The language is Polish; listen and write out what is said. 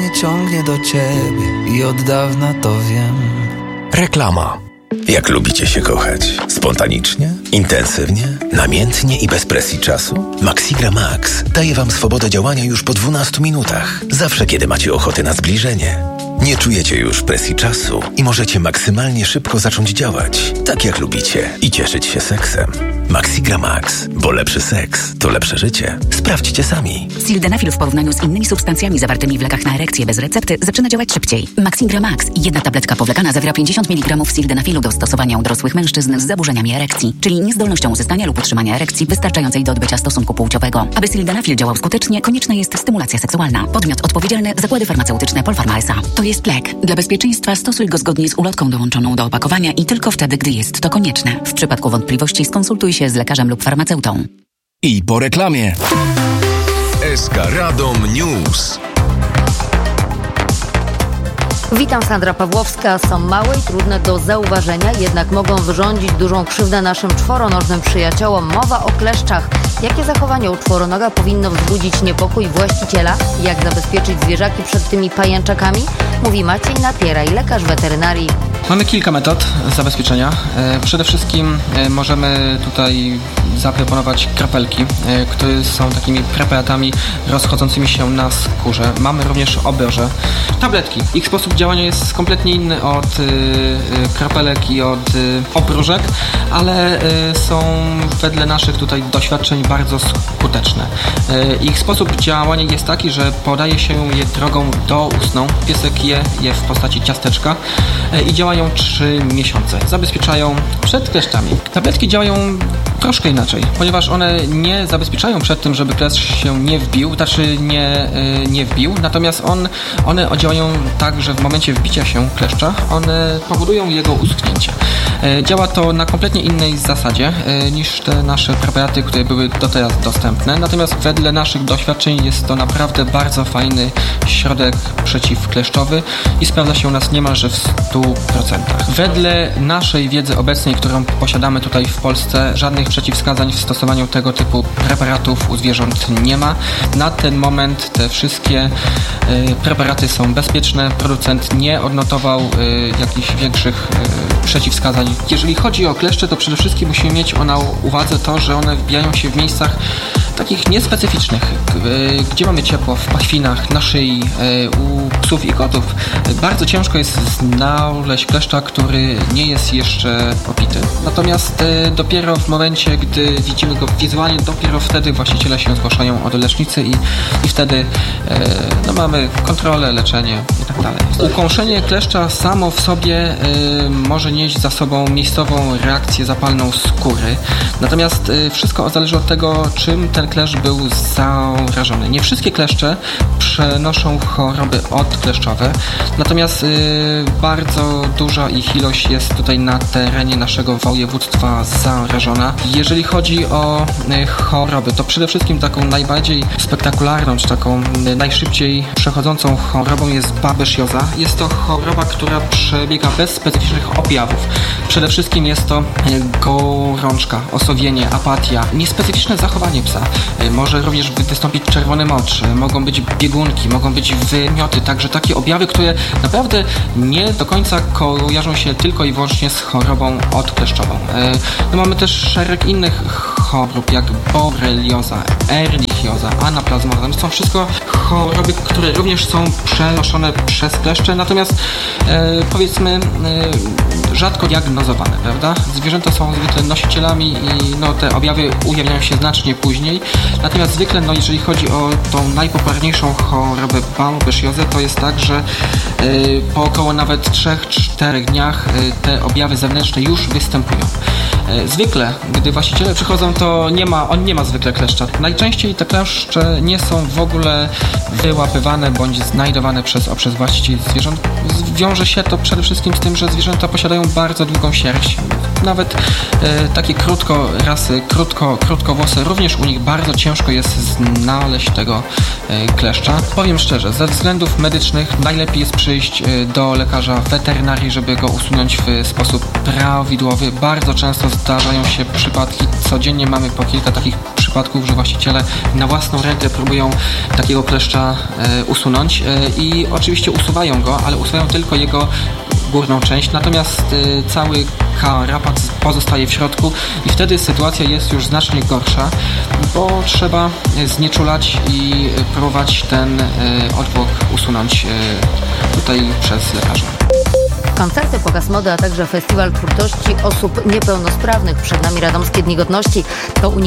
mnie ciągnie do ciebie i od dawna to wiem. Reklama. Jak lubicie się kochać? Spontanicznie? Intensywnie? Namiętnie i bez presji czasu? Maxigra Max daje wam swobodę działania już po 12 minutach. Zawsze, kiedy macie ochotę na zbliżenie. Nie czujecie już presji czasu i możecie maksymalnie szybko zacząć działać, tak jak lubicie i cieszyć się seksem. Maxigra Max, bo lepszy seks to lepsze życie. Sprawdźcie sami. Sildenafil w porównaniu z innymi substancjami zawartymi w lekach na erekcję bez recepty zaczyna działać szybciej. Maxigra Max, jedna tabletka powlekana zawiera 50 mg sildenafilu do stosowania u dorosłych mężczyzn z zaburzeniami erekcji, czyli niezdolnością uzyskania lub utrzymania erekcji wystarczającej do odbycia stosunku płciowego. Aby sildenafil działał skutecznie, konieczna jest stymulacja seksualna. Podmiot odpowiedzialny: Zakłady Farmaceutyczne Polpharma S.A. To jest lek. Dla bezpieczeństwa stosuj go zgodnie z ulotką dołączoną do opakowania i tylko wtedy, gdy jest to konieczne. W przypadku wątpliwości skonsultuj się z lekarzem lub farmaceutą. I po reklamie. SK Radom News. Witam, Sandra Pawłowska. Są małe i trudne do zauważenia, jednak mogą wyrządzić dużą krzywdę naszym czworonożnym przyjaciołom. Mowa o kleszczach. Jakie zachowanie u czworonoga powinno wzbudzić niepokój właściciela? Jak zabezpieczyć zwierzaki przed tymi pajęczakami? Mówi Maciej Napieraj, lekarz weterynarii. Mamy kilka metod zabezpieczenia. Przede wszystkim możemy tutaj zaproponować kropelki, które są takimi preparatami rozchodzącymi się na skórze. Mamy również obroże. Tabletki. Ich sposób działania jest kompletnie inny od kropelek i od obróżek, ale są wedle naszych tutaj doświadczeń bardzo skuteczne. Ich sposób działania jest taki, że podaje się je drogą doustną. Piesek je w postaci ciasteczka i działają 3 miesiące. Zabezpieczają przed kleszczami. Tabletki działają troszkę inaczej, ponieważ one nie zabezpieczają przed tym, żeby kleszcz się nie wbił, nie wbił, natomiast one działają tak, że w momencie wbicia się kleszcza, one powodują jego uschnięcie. Działa to na kompletnie innej zasadzie niż te nasze preparaty, które były do teraz dostępne, natomiast wedle naszych doświadczeń jest to naprawdę bardzo fajny środek przeciwkleszczowy i sprawdza się u nas niemalże w 100%. Wedle naszej wiedzy obecnej, którą posiadamy tutaj w Polsce, żadnych przeciwwskazań w stosowaniu tego typu preparatów u zwierząt nie ma. Na ten moment te wszystkie preparaty są bezpieczne. Producent nie odnotował jakichś większych przeciwwskazań. Jeżeli chodzi o kleszcze, to przede wszystkim musimy mieć na uwadze to, że one wbijają się w miejscach takich niespecyficznych, gdzie mamy ciepło, w pachwinach, na szyi, u psów i kotów. Bardzo ciężko jest znaleźć kleszcza, który nie jest jeszcze opity. Natomiast dopiero w momencie, gdy widzimy go wizualnie, dopiero wtedy właściciele się zgłaszają do lecznicy i wtedy mamy kontrolę, leczenie i tak dalej. Ukąszenie kleszcza samo w sobie może nieść za sobą miejscową reakcję zapalną skóry. Natomiast wszystko zależy od tego, czym ten kleszcz był zarażony. Nie wszystkie kleszcze przenoszą choroby odkleszczowe, natomiast bardzo duża ich ilość jest tutaj na terenie naszego województwa zarażona. Jeżeli chodzi o choroby, to przede wszystkim taką najbardziej spektakularną, czy taką najszybciej przechodzącą chorobą jest babezioza. Jest to choroba, która przebiega bez specyficznych objawów. Przede wszystkim jest to gorączka, osowienie, apatia, niespecyficzne zachowanie psa. Może również wystąpić czerwony mocz, mogą być biegunki, mogą być wymioty, także takie objawy, które naprawdę nie do końca kojarzą się tylko i wyłącznie z chorobą odkleszczową. Mamy też szereg innych chorób, jak borelioza, erlichioza, anaplazmoza. To są wszystko choroby, które również są przenoszone przez kleszcze, natomiast powiedzmy rzadko diagnozowane, prawda? Zwierzęta są zwykle nosicielami i te objawy ujawniają się znacznie później. Natomiast zwykle, jeżeli chodzi o tą najpopularniejszą chorobę babezjozę, to jest tak, że po około nawet 3-4 dniach te objawy zewnętrzne już występują. Zwykle, gdy właściciele przychodzą, to on nie ma zwykle kleszcza. Najczęściej te kleszcze nie są w ogóle wyłapywane bądź znajdowane przez właścicieli zwierząt. Wiąże się to przede wszystkim z tym, że zwierzęta posiadają bardzo długą sierść. Nawet takie krótkowłose, również u nich bardzo ciężko jest znaleźć tego kleszcza. Powiem szczerze, ze względów medycznych najlepiej jest przyjść do lekarza weterynarii, żeby go usunąć w sposób prawidłowy. Bardzo często zdarzają się przypadki, codziennie mamy po kilka takich przypadków, przypadków, że właściciele na własną rękę próbują takiego kleszcza usunąć i oczywiście usuwają go, ale usuwają tylko jego górną część, natomiast cały karapat pozostaje w środku i wtedy sytuacja jest już znacznie gorsza, bo trzeba znieczulać i próbować ten odwłok usunąć tutaj przez lekarza. Koncerty, pokaz mody, a także festiwal twórczości osób niepełnosprawnych. Przed nami Radomskie Dni Godności. To